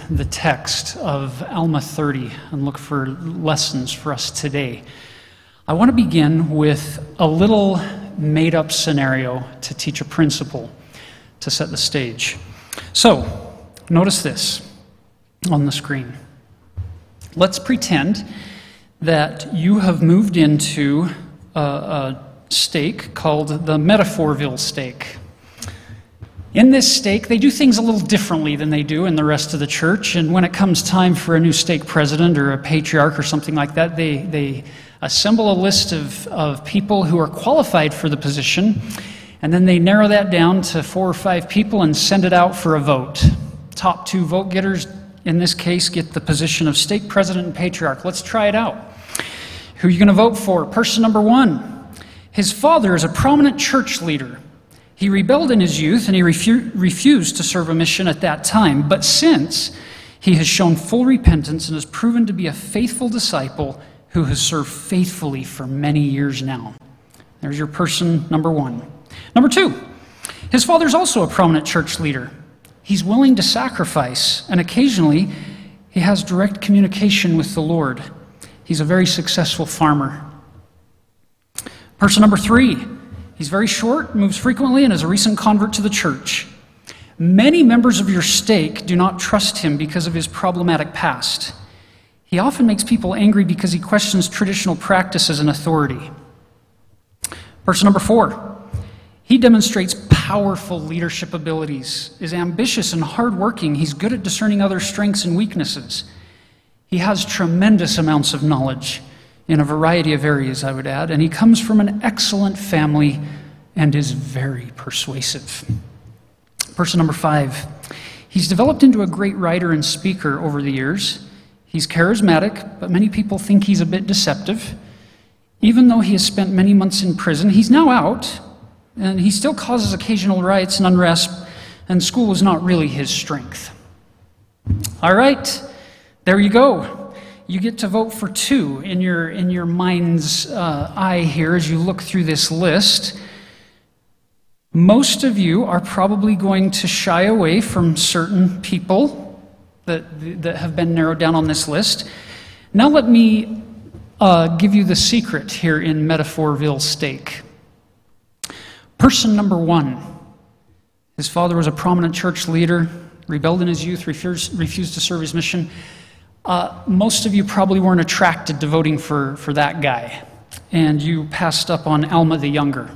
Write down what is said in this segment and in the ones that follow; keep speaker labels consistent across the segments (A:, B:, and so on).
A: the text of Alma 30 and look for lessons for us today, I want to begin with a little made-up scenario to teach a principle to set the stage. So, notice this on the screen. Let's pretend that you have moved into a stake called the Metaphorville stake. In this stake, they do things a little differently than they do in the rest of the church, and when it comes time for a new stake president or a patriarch or something like that, they assemble a list of people who are qualified for the position, and then they narrow that down to 4 or 5 people and send it out for a vote. Top 2 vote getters, in this case, get the position of stake president and patriarch. Let's try it out. Who are you going to vote for? Person number 1. His father is a prominent church leader. He rebelled in his youth and he refused to serve a mission at that time. But since, he has shown full repentance and has proven to be a faithful disciple who has served faithfully for many years now. There's your person number 1. Number 2, his father is also a prominent church leader. He's willing to sacrifice, and occasionally he has direct communication with the Lord. He's a very successful farmer. Person number 3, he's very short, moves frequently, and is a recent convert to the church. Many members of your stake do not trust him because of his problematic past. He often makes people angry because he questions traditional practices and authority. Person number 4, he demonstrates powerful leadership abilities, is ambitious and hardworking. He's good at discerning other strengths and weaknesses. He has tremendous amounts of knowledge in a variety of areas, I would add, and he comes from an excellent family and is very persuasive. Person number 5, he's developed into a great writer and speaker over the years. He's charismatic, but many people think he's a bit deceptive. Even though he has spent many months in prison, he's now out, and he still causes occasional riots and unrest, and school is not really his strength. All right, there you go. You get to vote for 2 in your mind's eye here as you look through this list. Most of you are probably going to shy away from certain people that have been narrowed down on this list. Now let me give you the secret here in Metaphorville stake. Person number 1, his father was a prominent church leader, rebelled in his youth, refused to serve his mission. Most of you probably weren't attracted to voting for that guy, and you passed up on Alma the Younger.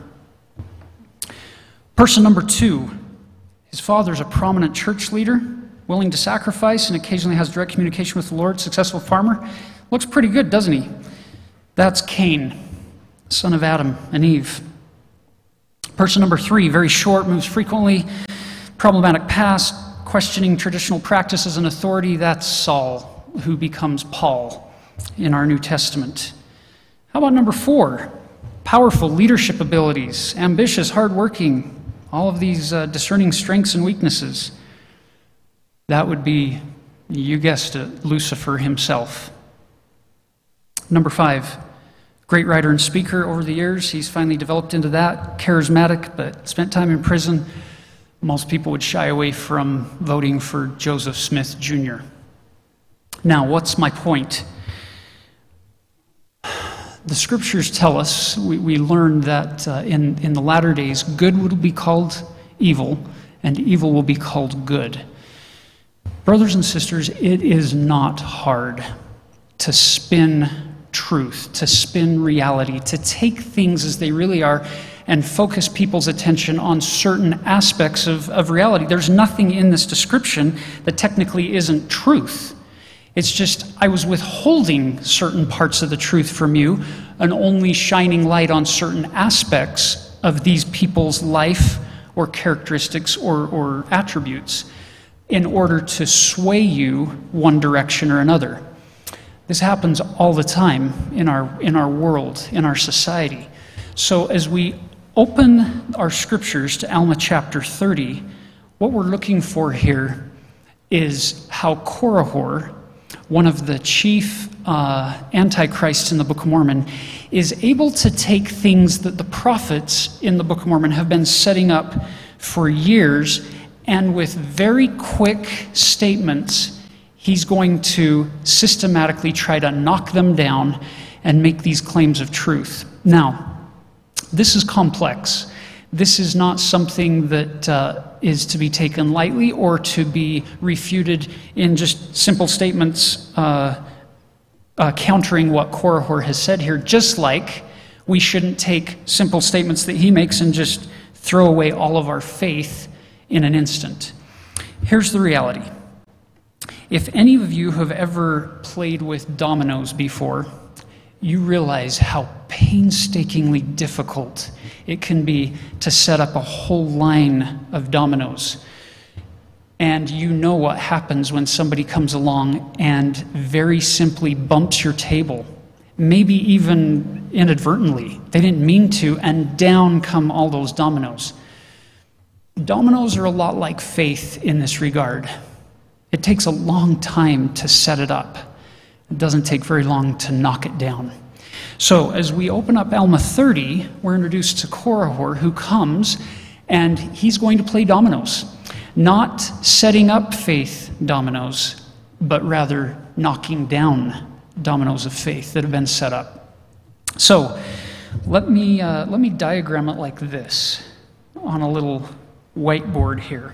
A: Person number 2, his father's a prominent church leader, willing to sacrifice and occasionally has direct communication with the Lord, successful farmer. Looks pretty good, doesn't he? That's Cain, son of Adam and Eve. Person number 3, very short, moves frequently, problematic past, questioning traditional practices and authority. That's Saul, who becomes Paul in our New Testament. How about number 4? Powerful leadership abilities, ambitious, hardworking, all of these discerning strengths and weaknesses. That would be, you guessed it, Lucifer himself. Number 5, great writer and speaker over the years. He's finally developed into that, charismatic, but spent time in prison. Most people would shy away from voting for Joseph Smith Jr. Now, what's my point? The scriptures tell us, we learn that in the latter days, good will be called evil, and evil will be called good. Brothers and sisters, it is not hard to spin truth, to spin reality, to take things as they really are and focus people's attention on certain aspects of reality. There's nothing in this description that technically isn't truth. It's just I was withholding certain parts of the truth from you and only shining light on certain aspects of these people's life or characteristics or attributes in order to sway you one direction or another. This happens all the time in our world, in our society. So as we open our scriptures to Alma chapter 30, what we're looking for here is how Korihor, one of the chief antichrists in the Book of Mormon, is able to take things that the prophets in the Book of Mormon have been setting up for years, and with very quick statements, he's going to systematically try to knock them down and make these claims of truth. Now, this is complex. This is not something that is to be taken lightly or to be refuted in just simple statements countering what Korihor has said here, just like we shouldn't take simple statements that he makes and just throw away all of our faith in an instant. Here's the reality. If any of you have ever played with dominoes before, you realize how painstakingly difficult it can be to set up a whole line of dominoes. And you know what happens when somebody comes along and very simply bumps your table, maybe even inadvertently. They didn't mean to, and down come all those dominoes. Dominoes are a lot like faith in this regard. It takes a long time to set it up. It doesn't take very long to knock it down. So as we open up Alma 30, we're introduced to Korihor, who comes, and he's going to play dominoes. Not setting up faith dominoes, but rather knocking down dominoes of faith that have been set up. So let me diagram it like this on a little whiteboard here.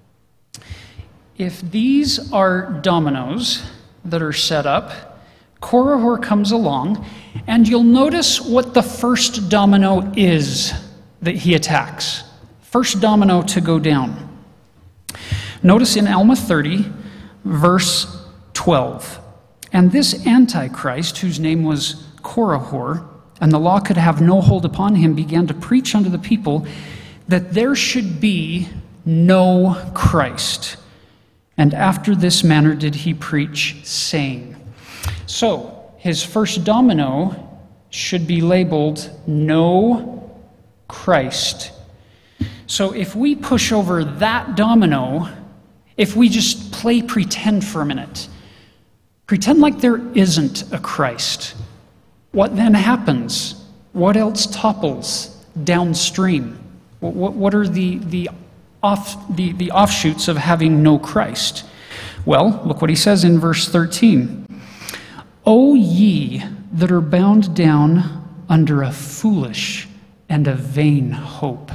A: If these are dominoes that are set up, Korihor comes along, and you'll notice what the first domino is that he attacks. First domino to go down. Notice in Alma 30, verse 12. And this Antichrist, whose name was Korihor, and the law could have no hold upon him, began to preach unto the people that there should be no Christ. And after this manner did he preach, saying. So, his first domino should be labeled, no Christ. So if we push over that domino, if we just play pretend for a minute, pretend like there isn't a Christ, what then happens? What else topples downstream? What are the offshoots of having no Christ? Well, look what he says in verse 13. O ye that are bound down under a foolish and a vain hope.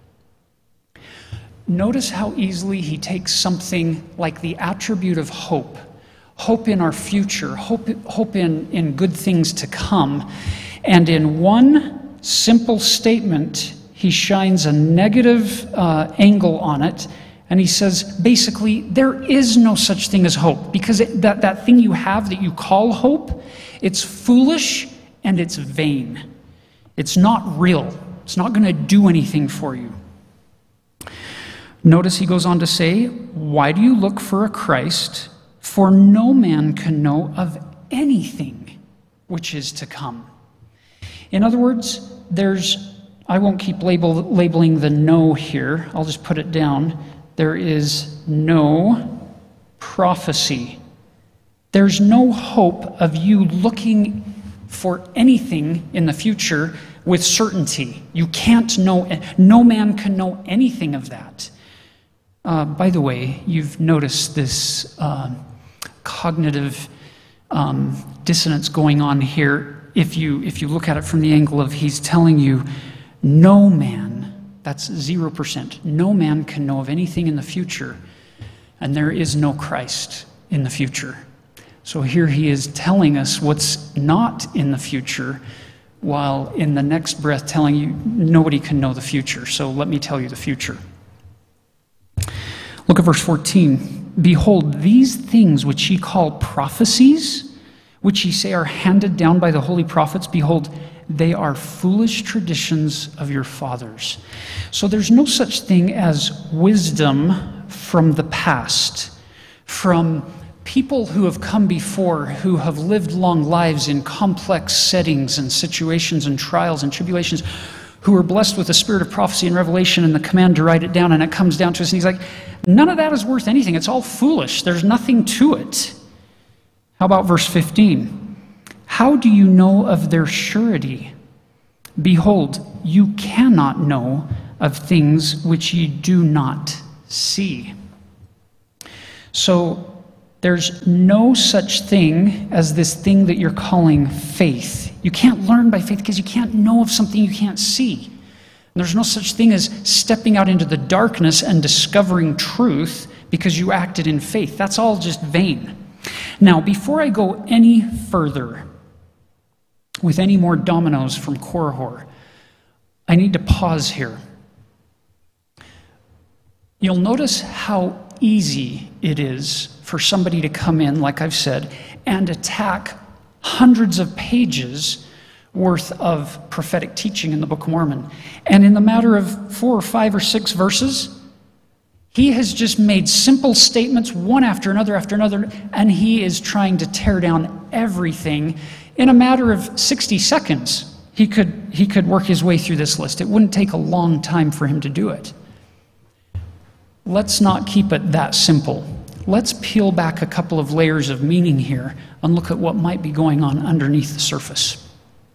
A: Notice how easily he takes something like the attribute of hope, hope in our future, hope in good things to come, and in one simple statement, he shines a negative angle on it, and he says, basically, there is no such thing as hope, because that thing you have that you call hope, it's foolish and it's vain. It's not real. It's not going to do anything for you. Notice he goes on to say, why do you look for a Christ? For no man can know of anything which is to come. In other words, I won't keep labeling the no here. I'll just put it down. There is no prophecy. There's no hope of you looking for anything in the future with certainty. You can't know, no man can know anything of that. By the way, you've noticed this cognitive dissonance going on here. If you look at it from the angle of he's telling you, no man, that's 0%, no man can know of anything in the future, and there is no Christ in the future. So here he is telling us what's not in the future, while in the next breath telling you nobody can know the future. So let me tell you the future. Look at verse 14. Behold, these things which ye call prophecies, which ye say are handed down by the holy prophets, behold, they are foolish traditions of your fathers. So there's no such thing as wisdom from the past, from people who have come before, who have lived long lives in complex settings and situations and trials and tribulations, who are blessed with the spirit of prophecy and revelation and the command to write it down, and it comes down to us, and he's like, none of that is worth anything. It's all foolish. There's nothing to it. How about verse 15? How do you know of their surety? Behold, you cannot know of things which ye do not see. So There's no such thing as this thing that you're calling faith. You can't learn by faith because you can't know of something you can't see. And there's no such thing as stepping out into the darkness and discovering truth because you acted in faith. That's all just vain. Now, before I go any further with any more dominoes from Korihor, I need to pause here. You'll notice how easy it is for somebody to come in, like I've said, and attack hundreds of pages worth of prophetic teaching in the Book of Mormon. And in the matter of 4 or 5 or 6 verses, he has just made simple statements, one after another, and he is trying to tear down everything. In a matter of 60 seconds, he could work his way through this list. It wouldn't take a long time for him to do it. Let's not keep it that simple. Let's peel back a couple of layers of meaning here and look at what might be going on underneath the surface.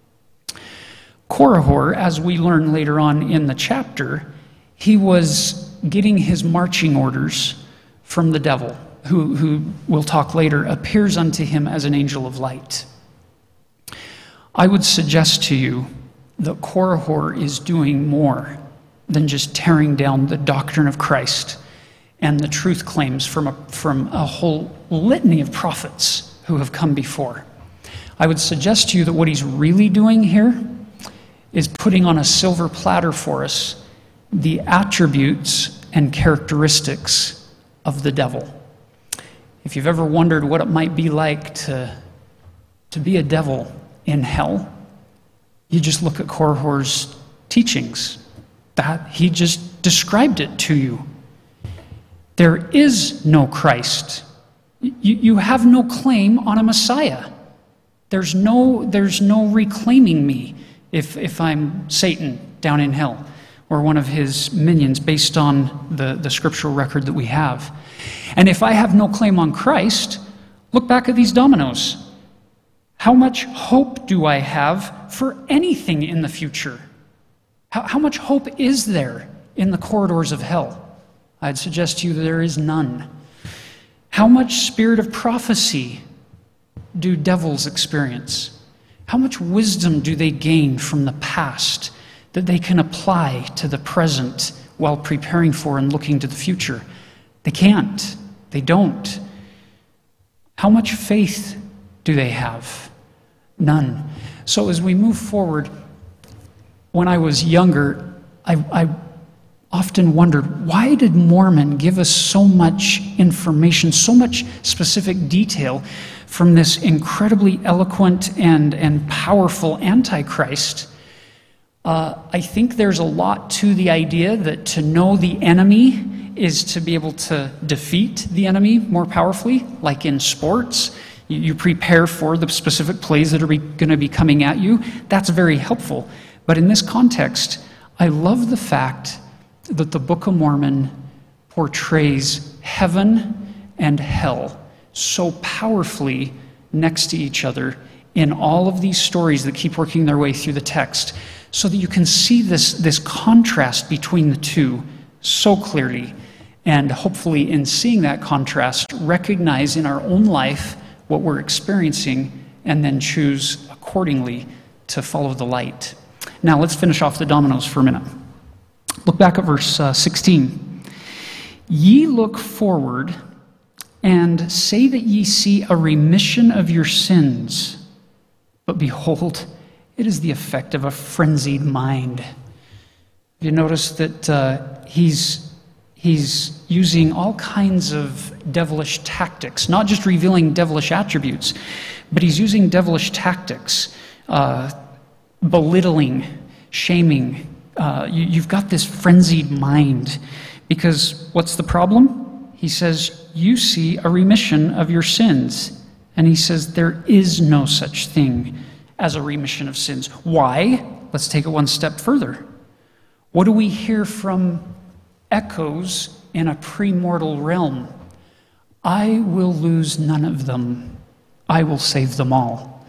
A: Korihor, as we learn later on in the chapter, he was getting his marching orders from the devil, who we'll talk later, appears unto him as an angel of light. I would suggest to you that Korihor is doing more than just tearing down the doctrine of Christ and the truth claims from a whole litany of prophets who have come before. I would suggest to you that what he's really doing here is putting on a silver platter for us the attributes and characteristics of the devil. If you've ever wondered what it might be like to be a devil in hell, you just look at Korihor's teachings. That he just described it to you. There is no Christ. You have no claim on a Messiah. There's no reclaiming me if I'm Satan down in hell or one of his minions based on the scriptural record that we have. And if I have no claim on Christ, look back at these dominoes. How much hope do I have for anything in the future? How much hope is there in the corridors of hell? I'd suggest to you that there is none. How much spirit of prophecy do devils experience? How much wisdom do they gain from the past that they can apply to the present while preparing for and looking to the future? They can't. They don't. How much faith do they have? None. So as we move forward, when I was younger, I often wondered, why did Mormon give us so much information, so much specific detail from this incredibly eloquent and powerful Antichrist? I think there's a lot to the idea that to know the enemy is to be able to defeat the enemy more powerfully, like in sports. You prepare for the specific plays that are going to be coming at you. That's very helpful. But in this context, I love the fact that the Book of Mormon portrays heaven and hell so powerfully next to each other in all of these stories that keep working their way through the text, so that you can see this contrast between the two so clearly, and hopefully in seeing that contrast, recognize in our own life what we're experiencing and then choose accordingly to follow the light. Now let's finish off the dominoes for a minute. Look back at verse 16. Ye look forward and say that ye see a remission of your sins, but behold, it is the effect of a frenzied mind. You notice that he's using all kinds of devilish tactics, not just revealing devilish attributes, but he's using devilish tactics, belittling, shaming. You've got this frenzied mind, because what's the problem? He says, you see a remission of your sins. And he says, there is no such thing as a remission of sins. Why? Let's take it one step further. What do we hear from echoes in a premortal realm? I will lose none of them. I will save them all.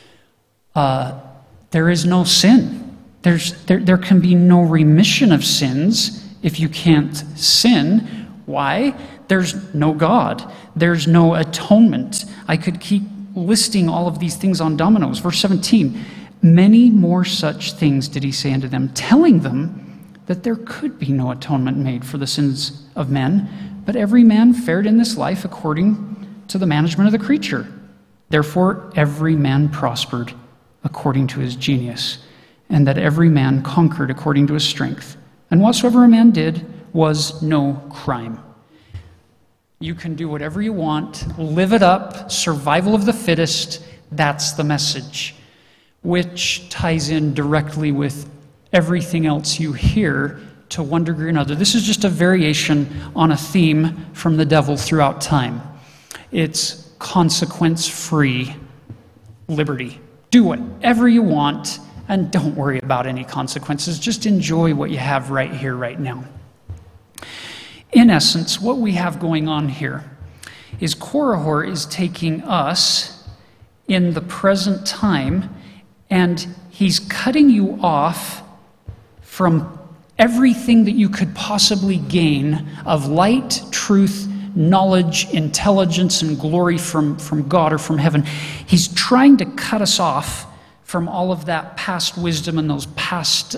A: There is no sin. There can be no remission of sins if you can't sin, Why? There's no God. There's no atonement. I could keep listing all of these things on dominoes. Verse 17, many more such things did he say unto them, telling them that there could be no atonement made for the sins of men, but every man fared in this life according to the management of the creature. Therefore every man prospered according to his genius, and that every man conquered according to his strength. And whatsoever a man did was no crime. You can do whatever you want, live it up, survival of the fittest, that's the message, which ties in directly with everything else you hear to one degree or another. This is just a variation on a theme from the devil throughout time. It's consequence-free liberty. Do whatever you want and don't worry about any consequences. Just enjoy what you have right here, right now. In essence, what we have going on here is Korihor is taking us in the present time and he's cutting you off from everything that you could possibly gain of light, truth, knowledge, intelligence, and glory from God or from heaven. He's trying to cut us off from all of that past wisdom and those past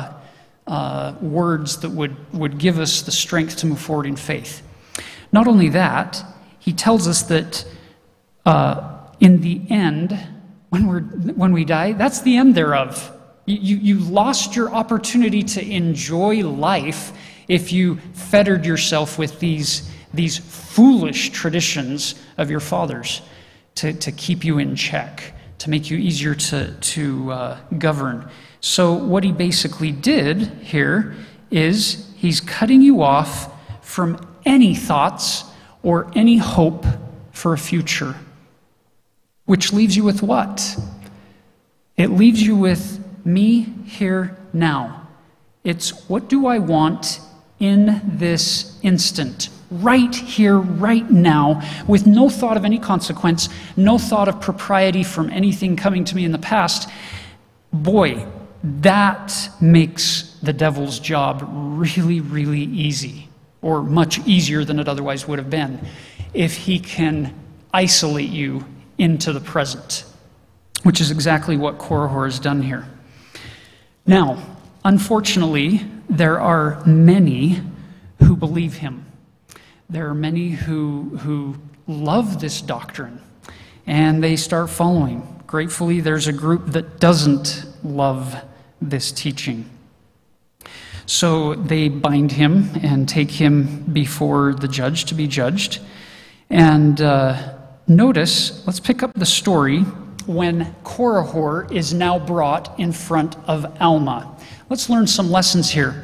A: words that would give us the strength to move forward in faith. Not only that, he tells us that in the end, when we die, that's the end thereof. You lost your opportunity to enjoy life if you fettered yourself with these foolish traditions of your fathers to keep you in check, to make you easier to govern. So what he basically did here is he's cutting you off from any thoughts or any hope for a future, which leaves you with what? It leaves you with me here now. It's what do I want in this instant, right here, right now, with no thought of any consequence, no thought of propriety from anything coming to me in the past. Boy, that makes the devil's job really, really easy, or much easier than it otherwise would have been, if he can isolate you into the present, which is exactly what Korihor has done here. Now, unfortunately, there are many who believe him. There are many who love this doctrine, and they start following. Gratefully, there's a group that doesn't love this teaching. So they bind him and take him before the judge to be judged. And notice, let's pick up the story when Korihor is now brought in front of Alma. Let's learn some lessons here.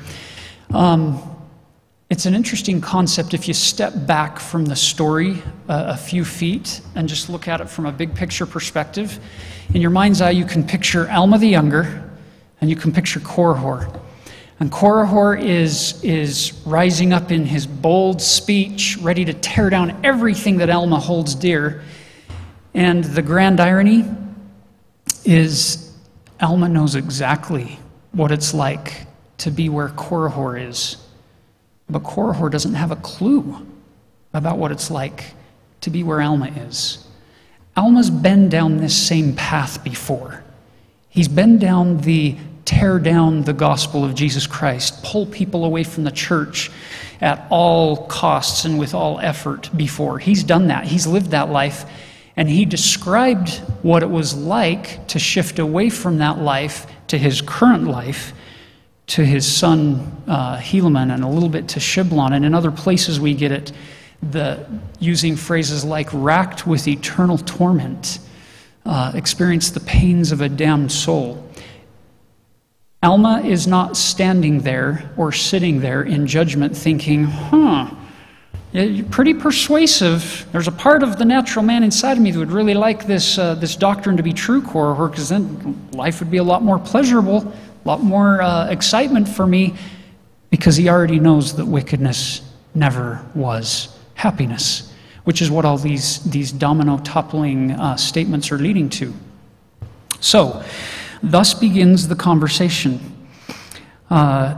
A: It's an interesting concept if you step back from the story a few feet and just look at it from a big picture perspective. In your mind's eye, you can picture Alma the Younger, and you can picture Korihor. And Korihor is rising up in his bold speech, ready to tear down everything that Alma holds dear. And the grand irony is Alma knows exactly what it's like to be where Korihor is. But Korihor doesn't have a clue about what it's like to be where Alma is. Alma's been down this same path before. He's been down the tear down the gospel of Jesus Christ, pull people away from the church at all costs and with all effort before. He's done that. He's lived that life. And he described what it was like to shift away from that life to his current life, to his son Helaman, and a little bit to Shiblon. And in other places we get it, using phrases like racked with eternal torment, experienced the pains of a damned soul. Alma is not standing there or sitting there in judgment thinking, you're pretty persuasive. There's a part of the natural man inside of me that would really like this doctrine to be true, Korihor, because then life would be a lot more pleasurable, a lot more excitement for me, because he already knows that wickedness never was happiness, which is what all these domino-toppling statements are leading to. So, thus begins the conversation.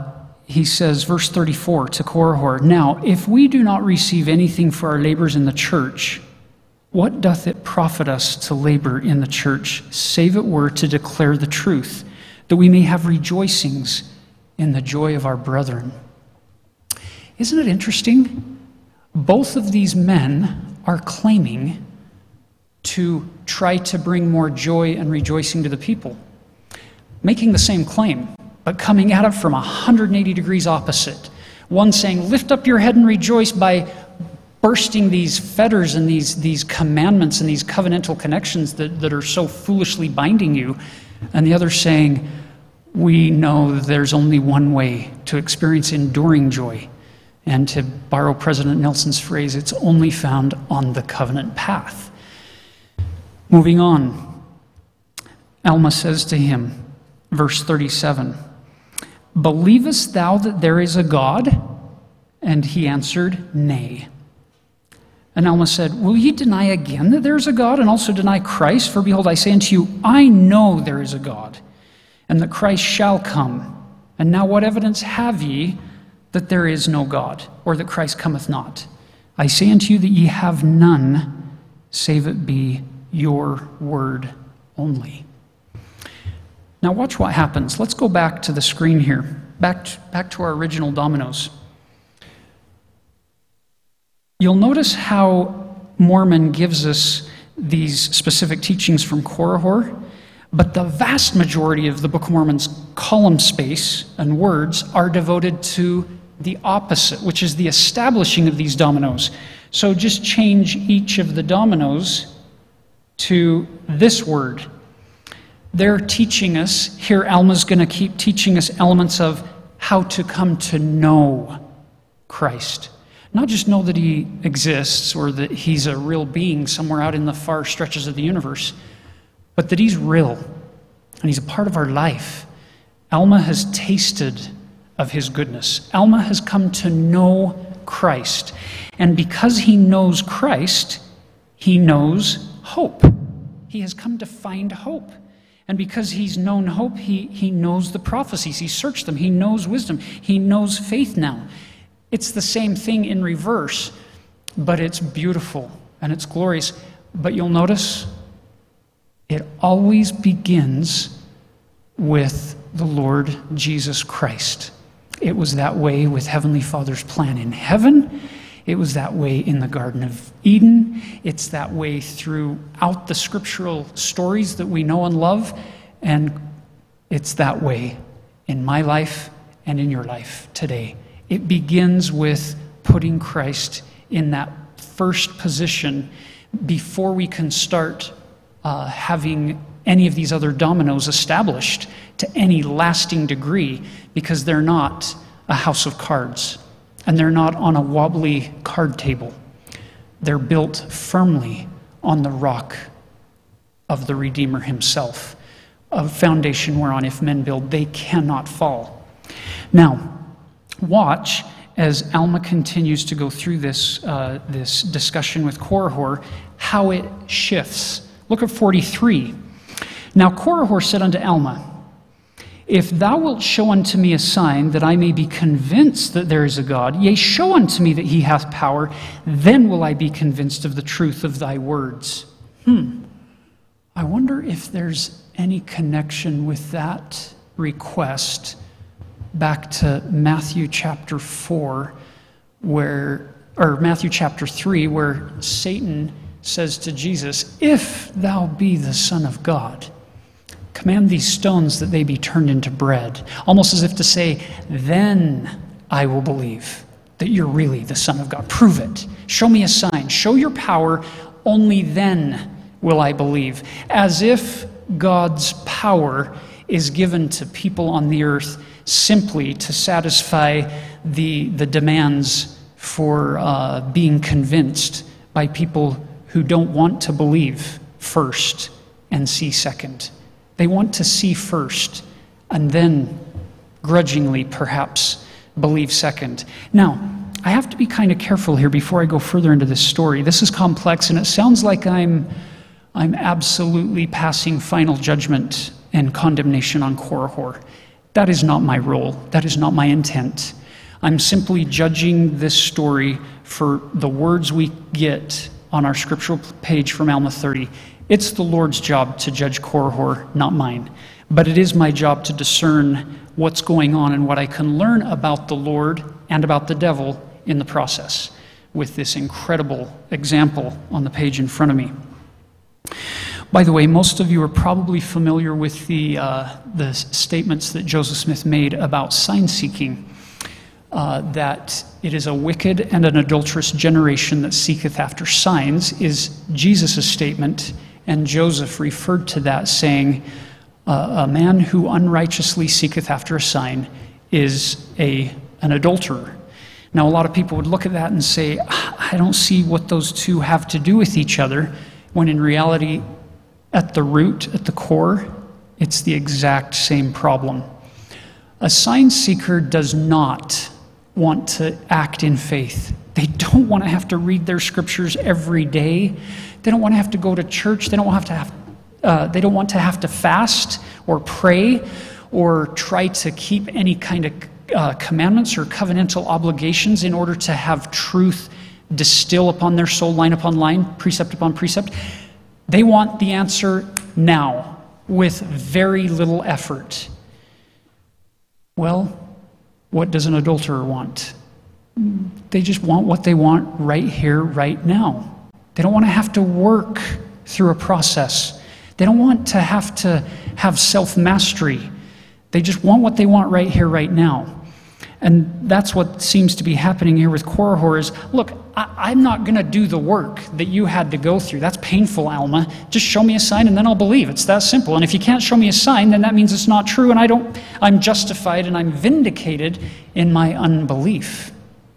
A: he says, verse 34 to Korihor, "Now, if we do not receive anything for our labors in the church, what doth it profit us to labor in the church, save it were to declare the truth, that we may have rejoicings in the joy of our brethren?" Isn't it interesting? Both of these men are claiming to try to bring more joy and rejoicing to the people, making the same claim, but coming at it from 180 degrees opposite. One saying, lift up your head and rejoice by bursting these fetters and these commandments and these covenantal connections that are so foolishly binding you. And the other saying, we know there's only one way to experience enduring joy. And to borrow President Nelson's phrase, it's only found on the covenant path. Moving on, Alma says to him, verse 37, "Believest thou that there is a God?" And he answered, "Nay." And Alma said, "Will ye deny again that there is a God, and also deny Christ? For behold, I say unto you, I know there is a God, and that Christ shall come. And now what evidence have ye that there is no God, or that Christ cometh not? I say unto you that ye have none, save it be your word only." Now watch what happens. Let's go back to the screen here, back to our original dominoes. You'll notice how Mormon gives us these specific teachings from Korihor, but the vast majority of the Book of Mormon's column space and words are devoted to the opposite, which is the establishing of these dominoes. So just change each of the dominoes to this word. They're teaching us, here Alma's going to keep teaching us elements of how to come to know Christ. Not just know that he exists or that he's a real being somewhere out in the far stretches of the universe, but that he's real and he's a part of our life. Alma has tasted of his goodness. Alma has come to know Christ. And because he knows Christ, he knows hope. He has come to find hope. And because he's known hope, he knows the prophecies. He searched them. He knows wisdom. He knows faith now. It's the same thing in reverse, but it's beautiful and it's glorious. But you'll notice it always begins with the Lord Jesus Christ. It was that way with Heavenly Father's plan in heaven. It was that way in the Garden of Eden. It's that way throughout the scriptural stories that we know and love. And it's that way in my life and in your life today. It begins with putting Christ in that first position before we can start having any of these other dominoes established to any lasting degree, because they're not a house of cards and they're not on a wobbly card table. They're built firmly on the rock of the Redeemer himself, a foundation whereon if men build, they cannot fall. Now, watch as Alma continues to go through this discussion with Korihor, how it shifts. Look at 43. "Now Korihor said unto Alma, If thou wilt show unto me a sign that I may be convinced that there is a God, yea, show unto me that he hath power, then will I be convinced of the truth of thy words." I wonder if there's any connection with that request back to Matthew chapter 4, or Matthew chapter 3, where Satan says to Jesus, "If thou be the Son of God, command these stones that they be turned into bread." Almost as if to say, then I will believe that you're really the Son of God. Prove it. Show me a sign. Show your power. Only then will I believe. As if God's power is given to people on the earth simply to satisfy the demands for being convinced by people who don't want to believe first and see second. They want to see first and then grudgingly perhaps believe second. Now, I have to be kind of careful here before I go further into this story. This is complex and it sounds like I'm absolutely passing final judgment and condemnation on Korihor. That is not my role. That is not my intent. I'm simply judging this story for the words we get on our scriptural page from Alma 30. It's the Lord's job to judge Korihor, not mine. But it is my job to discern what's going on and what I can learn about the Lord and about the devil in the process, with this incredible example on the page in front of me. By the way, most of you are probably familiar with the statements that Joseph Smith made about sign-seeking, that it is a wicked and an adulterous generation that seeketh after signs, is Jesus' statement, and Joseph referred to that, saying, a man who unrighteously seeketh after a sign is an adulterer. Now, a lot of people would look at that and say, I don't see what those two have to do with each other, when in reality, at the root, at the core, it's the exact same problem. A sign seeker does not want to act in faith. They don't want to have to read their scriptures every day. They don't want to have to go to church. They don't want to have to fast or pray or try to keep any kind of commandments or covenantal obligations in order to have truth distill upon their soul, line upon line, precept upon precept. They want the answer now with very little effort. Well, what does an adulterer want? They just want what they want right here, right now. They don't want to have to work through a process. They don't want to have self-mastery. They just want what they want right here, right now. And that's what seems to be happening here with Korihor is, look, I'm not going to do the work that you had to go through. That's painful, Alma. Just show me a sign and then I'll believe. It's that simple. And if you can't show me a sign, then that means it's not true, and I'm justified and I'm vindicated in my unbelief.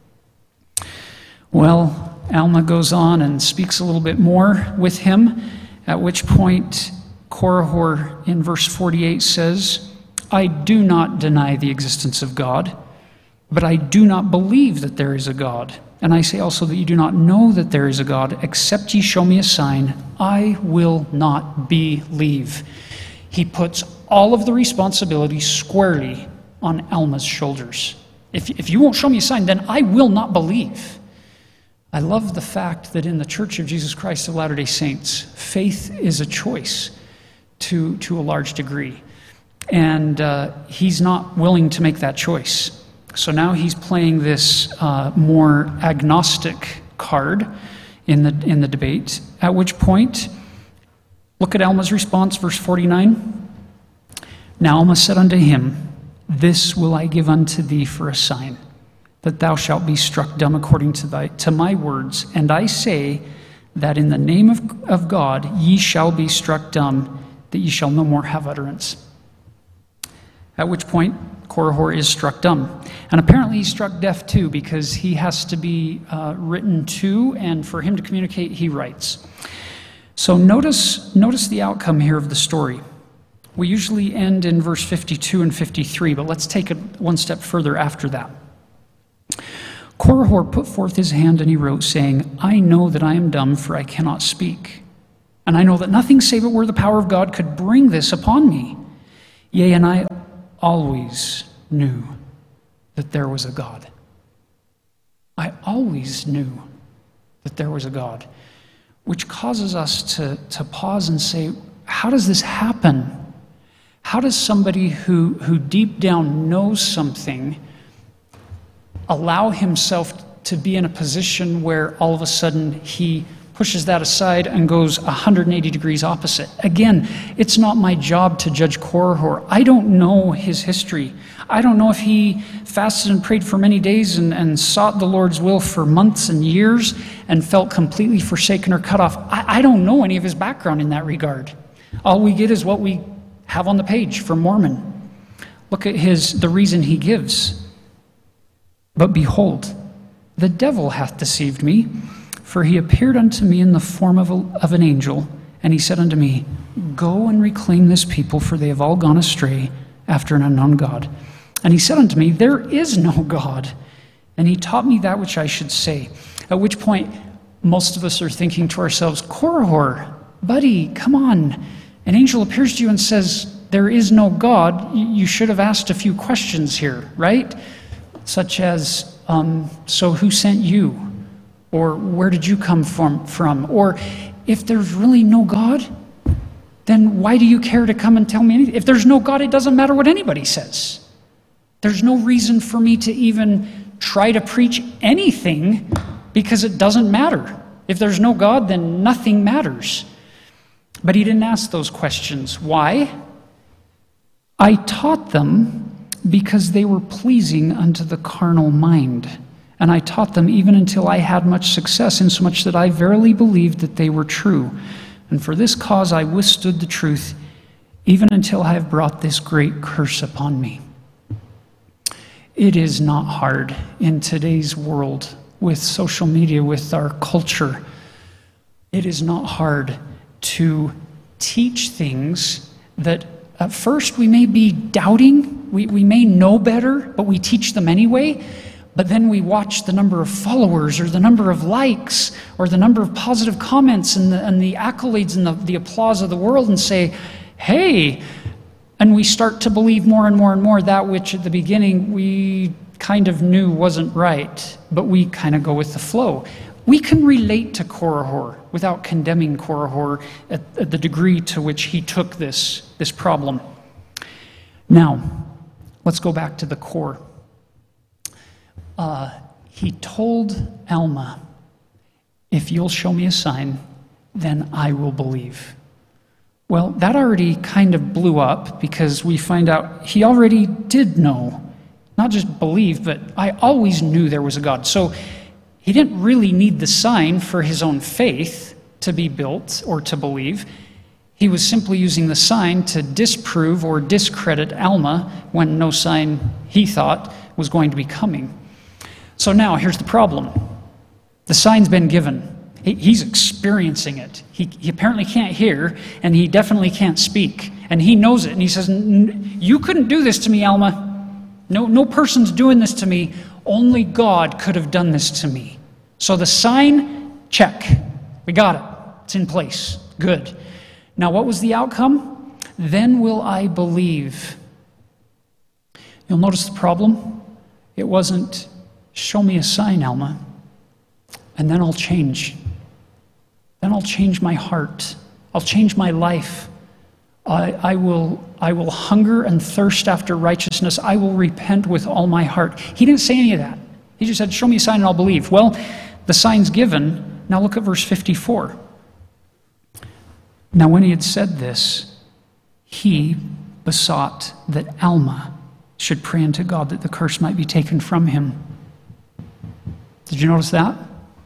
A: Well, Alma goes on and speaks a little bit more with him, at which point Korihor in verse 48 says, I do not deny the existence of God, but I do not believe that there is a God. And I say also that you do not know that there is a God, except ye show me a sign, I will not believe. He puts all of the responsibility squarely on Alma's shoulders. If you won't show me a sign, then I will not believe. I love the fact that in the Church of Jesus Christ of Latter-day Saints, faith is a choice to a large degree. And he's not willing to make that choice. So now he's playing this more agnostic card in the debate, at which point, look at Alma's response, verse 49. Now Alma said unto him, This will I give unto thee for a sign, that thou shalt be struck dumb according to my words. And I say that in the name of God ye shall be struck dumb, that ye shall no more have utterance. At which point, Korihor is struck dumb. And apparently he's struck deaf too, because he has to be written to, and for him to communicate, he writes. So notice the outcome here of the story. We usually end in verse 52 and 53, but let's take it one step further after that. Korihor put forth his hand and he wrote, saying, I know that I am dumb, for I cannot speak. And I know that nothing save it were the power of God could bring this upon me. Yea, and I always knew that there was a God. I always knew that there was a God, which causes us to pause and say, how does this happen? How does somebody who deep down knows something allow himself to be in a position where all of a sudden he pushes that aside and goes 180 degrees opposite? Again, it's not my job to judge Korihor. I don't know his history. I don't know if he fasted and prayed for many days and sought the Lord's will for months and years and felt completely forsaken or cut off. I don't know any of his background in that regard. All we get is what we have on the page from Mormon. Look at the reason he gives. But behold, the devil hath deceived me, for he appeared unto me in the form of an angel, and he said unto me, Go and reclaim this people, for they have all gone astray after an unknown God. And he said unto me, There is no God. And he taught me that which I should say. At which point, most of us are thinking to ourselves, Korihor, buddy, come on. An angel appears to you and says, there is no God, you should have asked a few questions here, right? Such as, so who sent you? Or where did you come from? Or if there's really no God, then why do you care to come and tell me anything? If there's no God, it doesn't matter what anybody says. There's no reason for me to even try to preach anything because it doesn't matter. If there's no God, then nothing matters. But he didn't ask those questions. Why? I taught them because they were pleasing unto the carnal mind. And I taught them even until I had much success, insomuch that I verily believed that they were true. And for this cause I withstood the truth, even until I have brought this great curse upon me. It is not hard in today's world with social media, with our culture. It is not hard to teach things that at first we may be doubting, we may know better, but we teach them anyway. But then we watch the number of followers or the number of likes or the number of positive comments and the accolades and the applause of the world and say, hey, and we start to believe more and more and more that which at the beginning we kind of knew wasn't right, but we kind of go with the flow. We can relate to Korihor without condemning Korihor at the degree to which he took this problem. Now, let's go back to the core. He told Alma, if you'll show me a sign, then I will believe. Well, that already kind of blew up because we find out he already did know. Not just believe, but I always knew there was a God. So he didn't really need the sign for his own faith to be built or to believe. He was simply using the sign to disprove or discredit Alma when no sign, he thought, was going to be coming. So now, here's the problem. The sign's been given. He's experiencing it. He apparently can't hear, and he definitely can't speak. And he knows it, and he says, you couldn't do this to me, Alma. No person's doing this to me. Only God could have done this to me. So the sign, check. We got it. It's in place. Good. Now, what was the outcome? Then will I believe. You'll notice the problem. It wasn't, show me a sign, Alma, and then I'll change. Then I'll change my heart. I'll change my life. I will hunger and thirst after righteousness. I will repent with all my heart. He didn't say any of that. He just said, show me a sign and I'll believe. Well, the sign's given. Now look at verse 54. Now when he had said this, he besought that Alma should pray unto God that the curse might be taken from him. Did you notice that?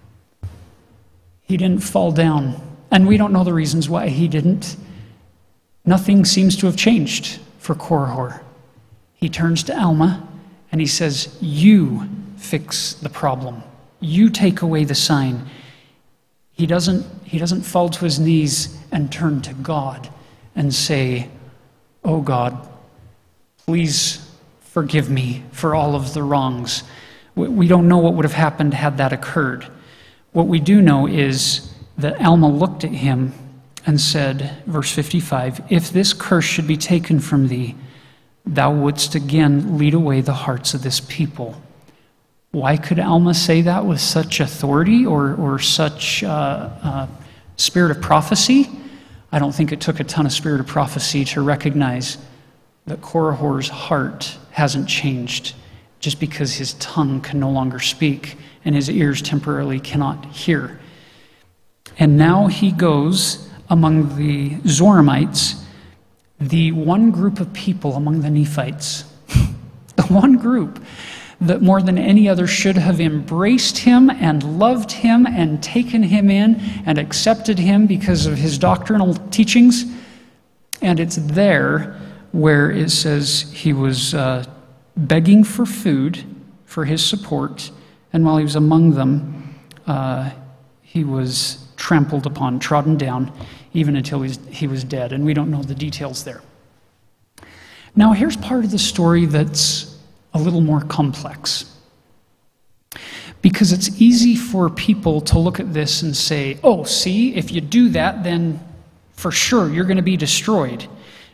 A: He didn't fall down. And we don't know the reasons why he didn't. Nothing seems to have changed for Korihor. He turns to Alma and he says, you fix the problem. You take away the sign. He doesn't fall to his knees and turn to God and say, oh God, please forgive me for all of the wrongs. We don't know what would have happened had that occurred. What we do know is that Alma looked at him and said, verse 55, if this curse should be taken from thee, thou wouldst again lead away the hearts of this people. Why could Alma say that with such authority or such spirit of prophecy? I don't think it took a ton of spirit of prophecy to recognize that Korihor's heart hasn't changed just because his tongue can no longer speak and his ears temporarily cannot hear. And now he goes among the Zoramites, the one group of people among the Nephites, the one group that more than any other should have embraced him and loved him and taken him in and accepted him because of his doctrinal teachings. And it's there where it says he was begging for food for his support, and while he was among them, he was trampled upon, trodden down, even until he was dead. And we don't know the details there. Now, here's part of the story that's a little more complex. Because it's easy for people to look at this and say, oh, see, if you do that, then for sure you're going to be destroyed.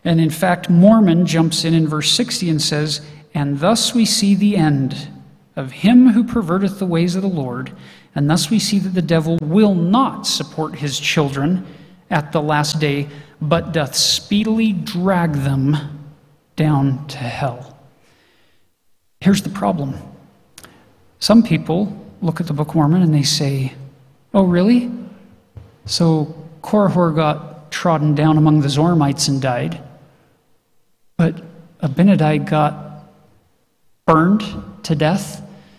A: And in fact, Mormon jumps in verse 60 and says, "And thus we see the end of him who perverteth the ways of the Lord, and thus we see that the devil will not support his children at the last day, but doth speedily drag them down to hell." Here's the problem. Some people look at the Book of Mormon and they say, "Oh, really? So Korihor got trodden down among the Zoramites and died, but Abinadi got burned to death.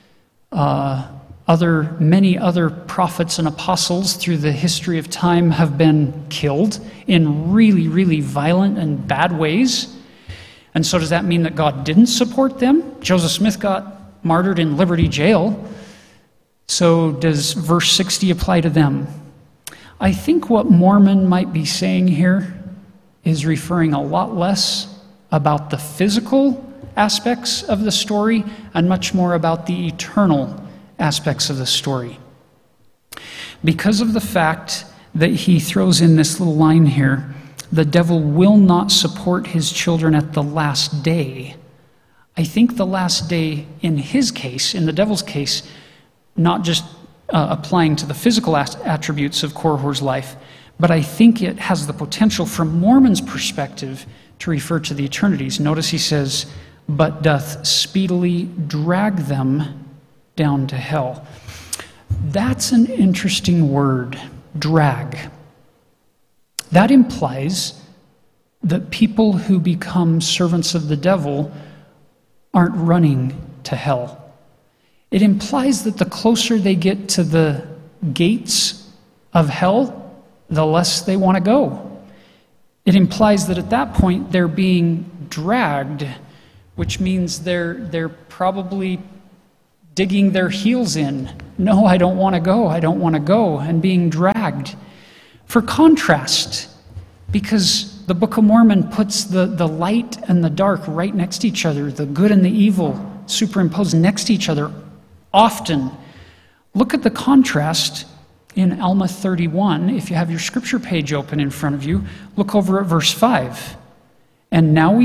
A: Many other prophets and apostles through the history of time have been killed in really, really violent and bad ways. And so does that mean that God didn't support them? Joseph Smith got martyred in Liberty Jail. So does verse 60 apply to them?" I think what Mormon might be saying here is referring a lot less about the physical aspects of the story and much more about the eternal aspects of the story. Because of the fact that he throws in this little line here, "The devil will not support his children at the last day." I think the last day in his case, in the devil's case, not just applying to the physical attributes of Korihor's life, but I think it has the potential from Mormon's perspective to refer to the eternities. Notice he says, "but doth speedily drag them down to hell." That's an interesting word, drag. That implies that people who become servants of the devil aren't running to hell. It implies that the closer they get to the gates of hell, the less they want to go. It implies that at that point they're being dragged, which means they're probably digging their heels in. "No, I don't want to go, I don't want to go," and being dragged. For contrast, because the Book of Mormon puts the light and the dark right next to each other, the good and the evil superimposed next to each other often. Look at the contrast in Alma 31. If you have your scripture page open in front of you, look over at verse 5. And now,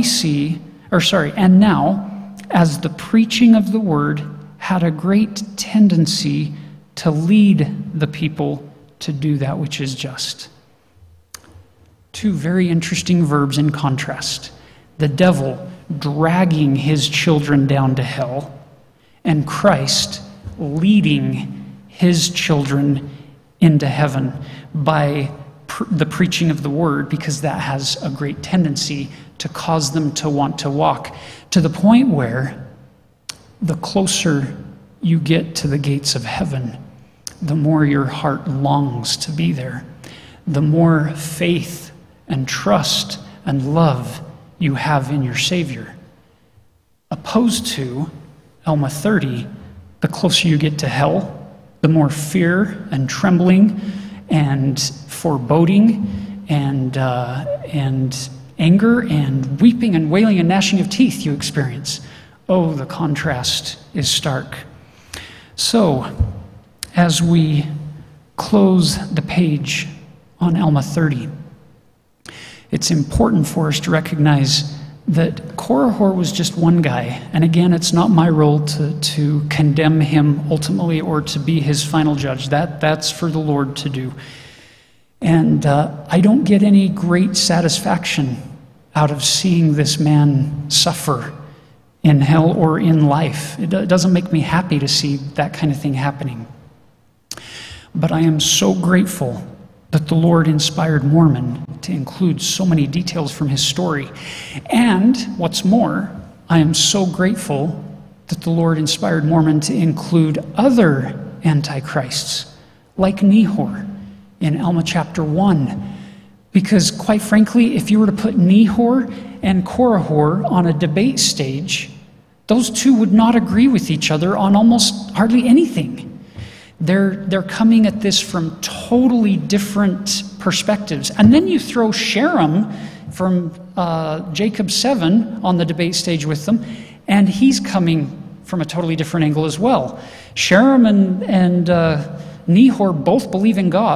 A: as the preaching of the word had a great tendency to lead the people to do that which is just. Two very interesting verbs in contrast. The devil dragging his children down to hell, and Christ leading his children into heaven by the preaching of the word, because that has a great tendency to cause them to want to walk, to the point where the closer you get to the gates of heaven, the more your heart longs to be there, the more faith and trust and love you have in your Savior. Opposed to Alma 30, the closer you get to hell, the more fear and trembling and foreboding and anger and weeping and wailing and gnashing of teeth you experience. Oh, the contrast is stark. So, as we close the page on Alma 30, it's important for us to recognize that Korihor was just one guy. And again, it's not my role to condemn him ultimately or to be his final judge. That's for the Lord to do. And I don't get any great satisfaction out of seeing this man suffer in hell or in life. It doesn't make me happy to see that kind of thing happening. But I am so grateful that the Lord inspired Mormon to include so many details from his story. And what's more, I am so grateful that the Lord inspired Mormon to include other antichrists, like Nehor in Alma chapter 1. Because quite frankly, if you were to put Nehor and Korihor on a debate stage, those two would not agree with each other on almost hardly anything. They're coming at this from totally different perspectives. And then you throw Sherem from Jacob 7 on the debate stage with them, and he's coming from a totally different angle as well. Sherem and Nehor both believe in God.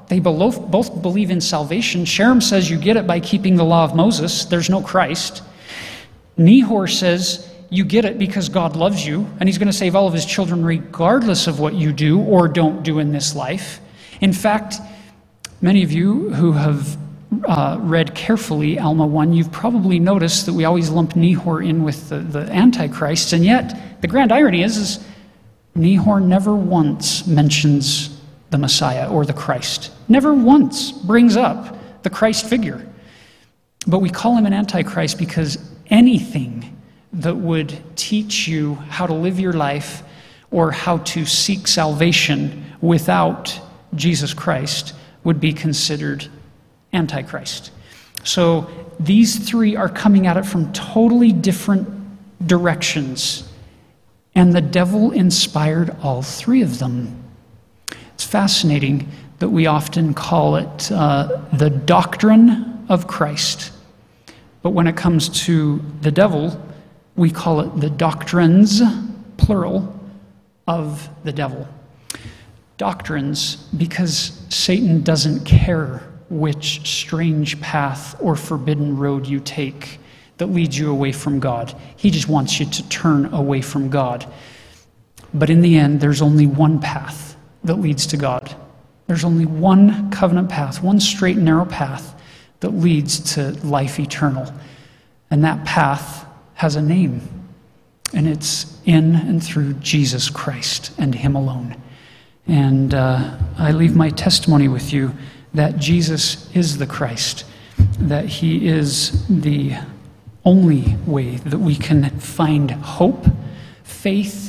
A: They both believe in salvation. Sherem says you get it by keeping the law of Moses. There's no Christ. Nehor says you get it because God loves you, and he's going to save all of his children regardless of what you do or don't do in this life. In fact, many of you who have read carefully Alma 1, you've probably noticed that we always lump Nehor in with the Antichrist, and yet the grand irony is Nehor never once mentions the Messiah or the Christ. Never once brings up the Christ figure. But we call him an Antichrist because anything that would teach you how to live your life or how to seek salvation without Jesus Christ would be considered Antichrist. So these three are coming at it from totally different directions, and the devil inspired all three of them. It's fascinating that we often call it the doctrine of Christ. But when it comes to the devil, we call it the doctrines, plural, of the devil. Doctrines, because Satan doesn't care which strange path or forbidden road you take that leads you away from God. He just wants you to turn away from God. But in the end, there's only one path that leads to God. There's only one covenant path, one straight and narrow path that leads to life eternal. And that path has a name, and it's in and through Jesus Christ and him alone. And I leave my testimony with you that Jesus is the Christ, that he is the only way that we can find hope, faith,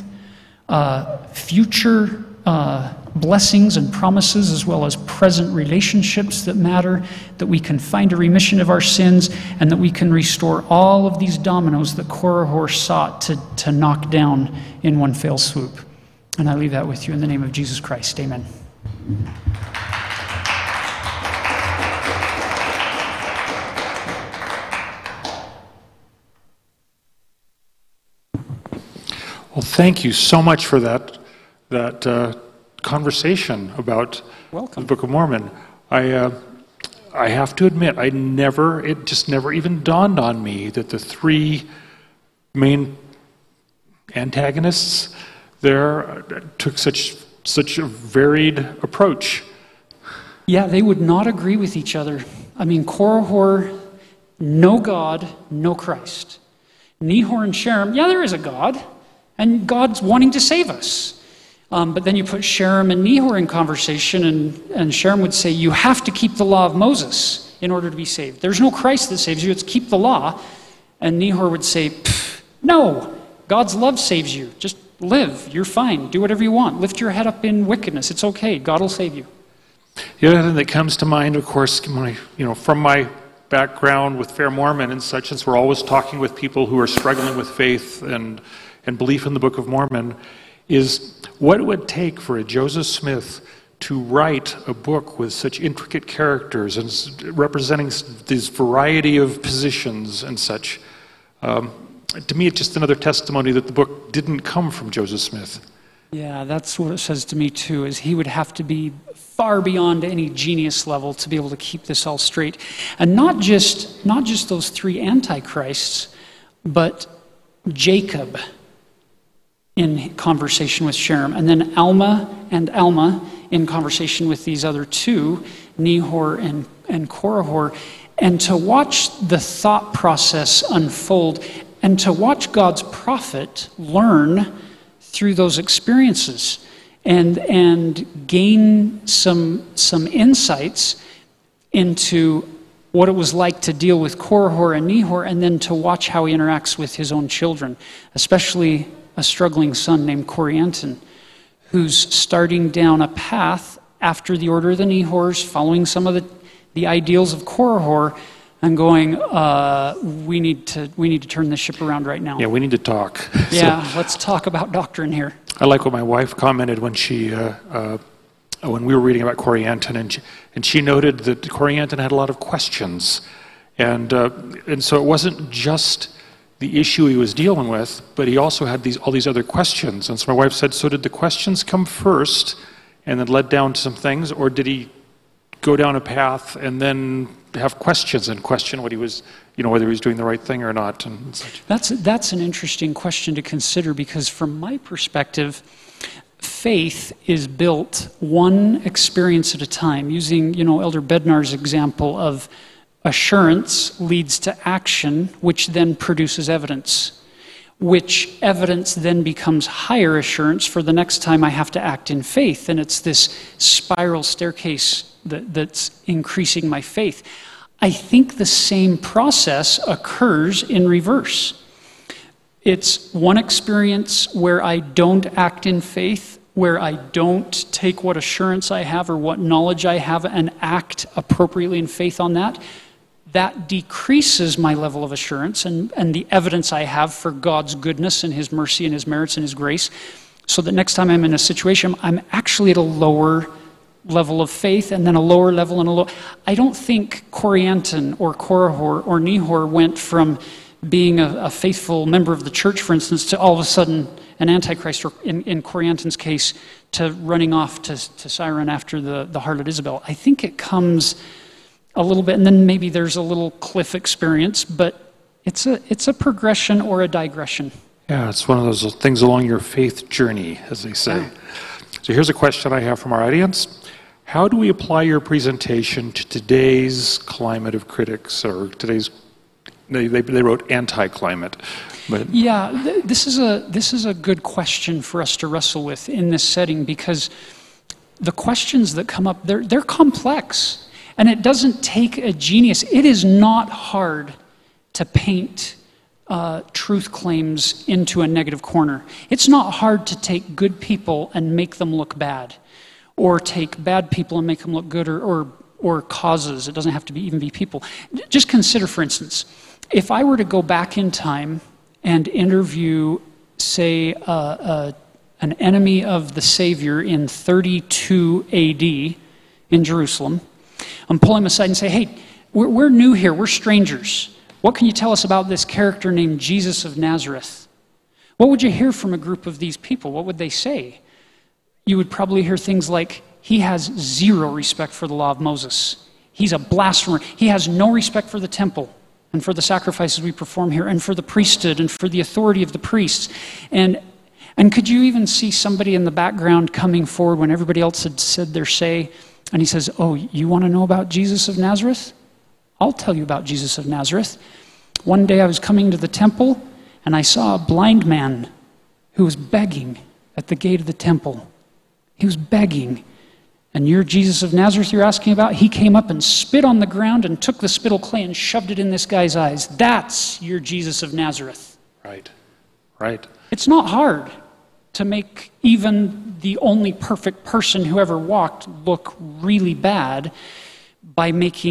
A: future blessings and promises, as well as present relationships that matter, that we can find a remission of our sins, and that we can restore all of these dominoes that Korihor sought to knock down in one fell swoop. And I leave that with you in the name of Jesus Christ. Amen.
B: Well, thank you so much for that conversation about the Book of Mormon. I have to admit, it just never even dawned on me that the three main antagonists there took such a varied approach.
A: Yeah, they would not agree with each other. I mean, Korihor, no God, no Christ. Nehor and Sherem, yeah, there is a God, and God's wanting to save us. But then you put Sherem and Nehor in conversation, and Sherem would say, you have to keep the law of Moses in order to be saved. There's no Christ that saves you, it's keep the law. And Nehor would say, no, God's love saves you. Just live, you're fine, do whatever you want. Lift your head up in wickedness, it's okay, God will save you.
B: The other thing that comes to mind, of course, from my background with Fair Mormon and such, since we're always talking with people who are struggling with faith and belief in the Book of Mormon, is what it would take for a Joseph Smith to write a book with such intricate characters and representing this variety of positions and such. To me, it's just another testimony that the book didn't come from Joseph Smith.
A: Yeah, that's what it says to me too, is he would have to be far beyond any genius level to be able to keep this all straight. And not just those three antichrists, but Jacob in conversation with Sherem, and then Alma in conversation with these other two, Nehor and Korihor, and to watch the thought process unfold, and to watch God's prophet learn through those experiences and gain some insights into what it was like to deal with Korihor and Nehor, and then to watch how he interacts with his own children, especially a struggling son named Corianton, who's starting down a path after the order of the Nehors, following some of the ideals of Korihor, and going, we need to turn this ship around right now.
B: Yeah, we need to talk.
A: Yeah, let's talk about doctrine here.
B: I like what my wife commented when when we were reading about Corianton, and she noted that Corianton had a lot of questions, and so it wasn't just the issue he was dealing with, but he also had all these other questions. And so my wife said, so did the questions come first and then led down to some things, or did he go down a path and then have questions and question what he was, whether he was doing the right thing or not and such?
A: That's an interesting question to consider, because from my perspective, faith is built one experience at a time. Using, Elder Bednar's example of assurance leads to action, which then produces evidence, which evidence then becomes higher assurance for the next time I have to act in faith. And it's this spiral staircase that's increasing my faith. I think the same process occurs in reverse. It's one experience where I don't act in faith, where I don't take what assurance I have or what knowledge I have and act appropriately in faith on that. That decreases my level of assurance and the evidence I have for God's goodness and His mercy and His merits and His grace, so that next time I'm in a situation, I'm actually at a lower level of faith, and then a lower level and a low. I don't think Corianton or Korihor or Nehor went from being a faithful member of the church, for instance, to all of a sudden an antichrist, or in Corianton's case, to running off to Siren after the harlot Isabel. I think it comes a little bit, and then maybe there's a little cliff experience, but it's a progression or a digression.
B: Yeah, it's one of those things along your faith journey, as they say. Yeah. So here's a question I have from our audience. How do we apply your presentation to today's climate of critics, or today's, they wrote anti-climate. But
A: yeah, this is a good question for us to wrestle with in this setting, because the questions that come up, they're complex, and it doesn't take a genius. It is not hard to paint truth claims into a negative corner. It's not hard to take good people and make them look bad, or take bad people and make them look good, or causes. It doesn't have to even be people. Just consider, for instance, if I were to go back in time and interview, say, an enemy of the Savior in 32 AD in Jerusalem, and pull him aside and say, hey, we're new here, we're strangers. What can you tell us about this character named Jesus of Nazareth? What would you hear from a group of these people? What would they say? You would probably hear things like, he has zero respect for the law of Moses. He's a blasphemer. He has no respect for the temple and for the sacrifices we perform here and for the priesthood and for the authority of the priests. And could you even see somebody in the background coming forward when everybody else had said their say, and he says, oh, you want to know about Jesus of Nazareth? I'll tell you about Jesus of Nazareth. One day I was coming to the temple, and I saw a blind man who was begging at the gate of the temple. He was begging. And you're Jesus of Nazareth you're asking about? He came up and spit on the ground and took the spittle clay and shoved it in this guy's eyes. That's your Jesus of Nazareth.
B: Right, right.
A: It's not hard to make even the only perfect person who ever walked look really bad by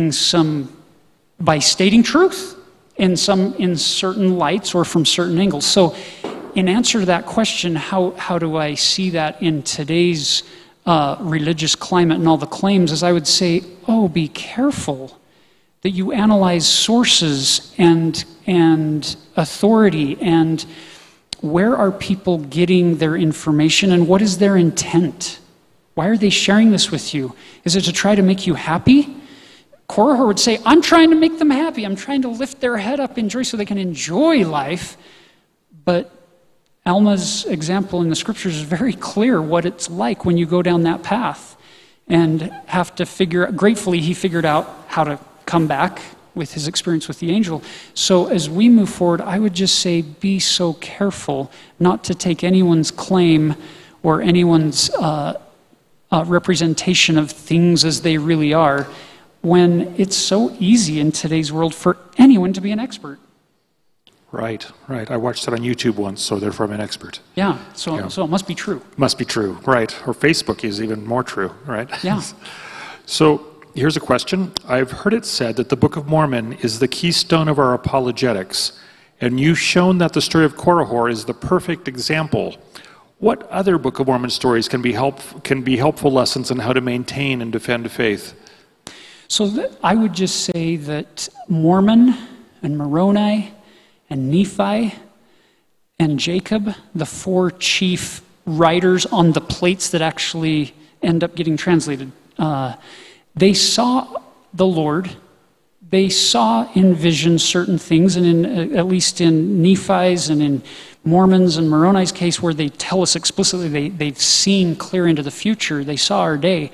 A: stating truth in certain lights or from certain angles. So in answer to that question, how do I see that in today's religious climate and all the claims, is I would say, be careful that you analyze sources and authority, and where are people getting their information, and what is their intent? Why are they sharing this with you? Is it to try to make you happy? Korihor would say, I'm trying to make them happy. I'm trying to lift their head up in joy so they can enjoy life. But Alma's example in the scriptures is very clear what it's like when you go down that path and have to gratefully he figured out how to come back with his experience with the angel. So as we move forward, I would just say be so careful not to take anyone's claim or anyone's representation of things as they really are, when it's so easy in today's world for anyone to be an expert.
B: Right, right. I watched it on YouTube once, so therefore I'm an expert.
A: Yeah, so it must be true.
B: Must be true, right. Or Facebook is even more true, right?
A: Yeah.
B: So here's a question. I've heard it said that the Book of Mormon is the keystone of our apologetics, and you've shown that the story of Korihor is the perfect example. What other Book of Mormon stories can be helpful lessons on how to maintain and defend faith?
A: So I would just say that Mormon and Moroni and Nephi and Jacob, the four chief writers on the plates that actually end up getting translated, They saw the Lord. They saw in vision certain things, and at least in Nephi's and in Mormon's and Moroni's case, where they tell us explicitly they've seen clear into the future, they saw our day.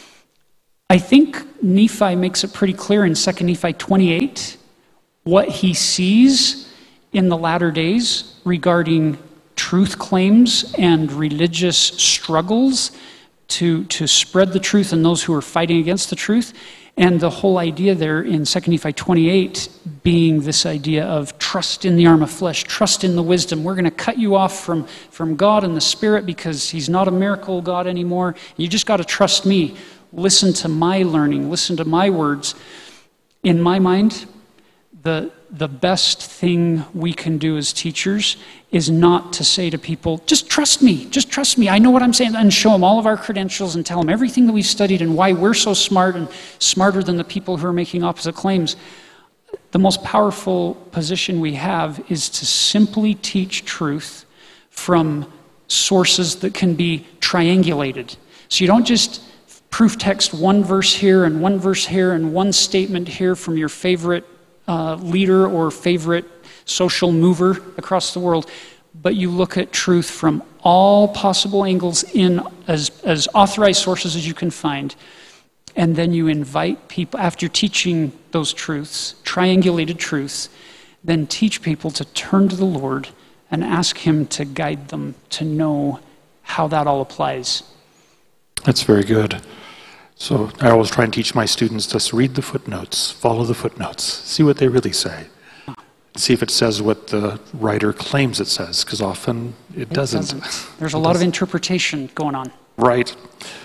A: I think Nephi makes it pretty clear in 2 Nephi 28 what he sees in the latter days regarding truth claims and religious struggles to spread the truth and those who are fighting against the truth. And the whole idea there in 2 Nephi 28 being this idea of trust in the arm of flesh, trust in the wisdom. We're going to cut you off from God and the Spirit because he's not a miracle God anymore. You just got to trust me. Listen to my learning. Listen to my words. In my mind, the best thing we can do as teachers is not to say to people, just trust me, I know what I'm saying, and show them all of our credentials and tell them everything that we've studied and why we're so smart and smarter than the people who are making opposite claims. The most powerful position we have is to simply teach truth from sources that can be triangulated. So you don't just proof text one verse here and one verse here and one statement here from your favorite leader or favorite social mover across the world, but you look at truth from all possible angles in as authorized sources as you can find, and then you invite people, after teaching those truths, triangulated truths, then teach people to turn to the Lord and ask him to guide them to know how that all applies.
B: That's very good. So I always try and teach my students to read the footnotes, follow the footnotes, see what they really say. See if it says what the writer claims it says, because often it doesn't.
A: There's a lot of interpretation going on.
B: Right.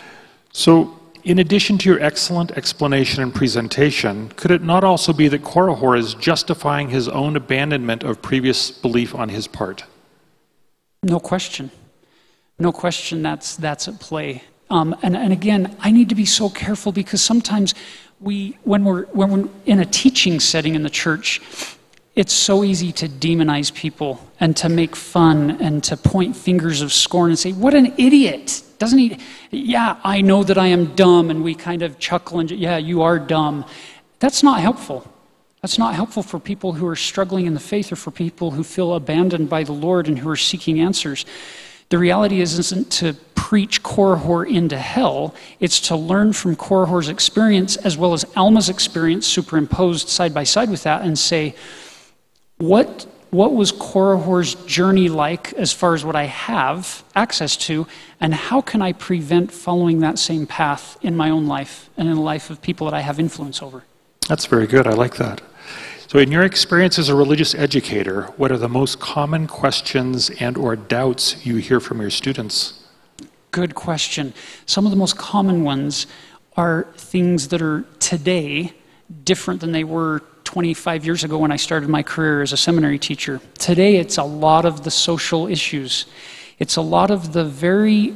B: So in addition to your excellent explanation and presentation, could it not also be that Korihor is justifying his own abandonment of previous belief on his part?
A: No question. No question that's at play. And again, I need to be so careful because sometimes when we're in a teaching setting in the church, it's so easy to demonize people and to make fun and to point fingers of scorn and say, what an idiot. Doesn't he? Yeah, I know that I am dumb, and we kind of chuckle and, yeah, you are dumb. That's not helpful. That's not helpful for people who are struggling in the faith or for people who feel abandoned by the Lord and who are seeking answers. The reality isn't to preach Korihor into hell. It's to learn from Korihor's experience as well as Alma's experience superimposed side by side with that and say, what was Korihor's journey like as far as what I have access to, and how can I prevent following that same path in my own life and in the life of people that I have influence over?
B: That's very good. I like that. So in your experience as a religious educator, what are the most common questions and or doubts you hear from your students?
A: Good question. Some of the most common ones are things that are today different than they were 25 years ago when I started my career as a seminary teacher. Today, it's a lot of the social issues. It's a lot of the very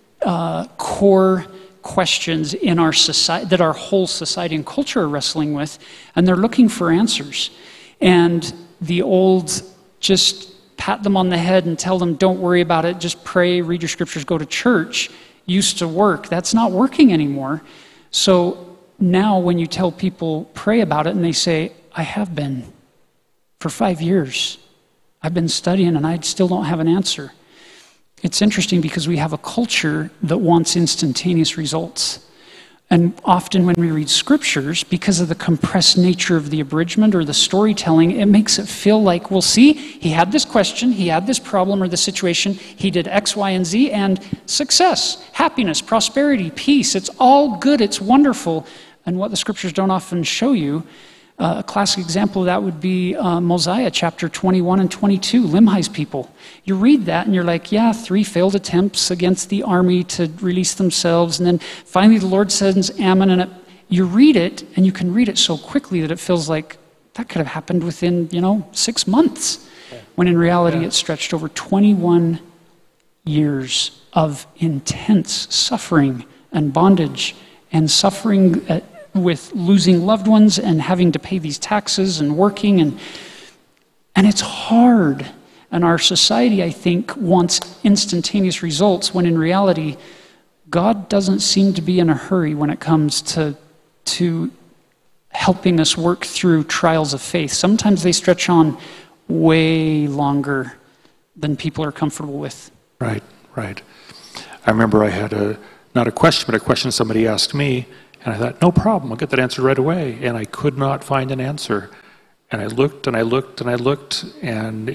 A: core questions in our society that our whole society and culture are wrestling with, and they're looking for answers. And the old just pat them on the head and tell them, don't worry about it, just pray, read your scriptures, go to church, used to work. That's not working anymore. So now when you tell people, pray about it, and they say, I have been for 5 years. I've been studying and I still don't have an answer. It's interesting because we have a culture that wants instantaneous results. And often when we read scriptures, because of the compressed nature of the abridgment or the storytelling, it makes it feel like, well, see, he had this question, he had this problem or this situation, he did X, Y, and Z, and success, happiness, prosperity, peace, it's all good, it's wonderful. And what the scriptures don't often show you, a classic example of that would be Mosiah chapter 21 and 22, Limhi's people. You read that and you're like, yeah, 3 failed attempts against the army to release themselves, and then finally the Lord sends Ammon, and you read it, and you can read it so quickly that it feels like that could have happened within, 6 months, when in reality it stretched over 21 years of intense suffering and bondage and suffering with losing loved ones and having to pay these taxes and working, and it's hard. And our society, I think, wants instantaneous results when in reality, God doesn't seem to be in a hurry when it comes to to helping us work through trials of faith. Sometimes they stretch on way longer than people are comfortable with.
B: Right, right. I remember I had not a question, but a question somebody asked me, and I thought, no problem, I'll get that answer right away. And I could not find an answer. And I looked and I looked and I looked, and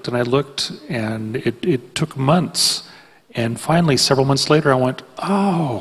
B: it took months. And finally, several months later, I went, oh,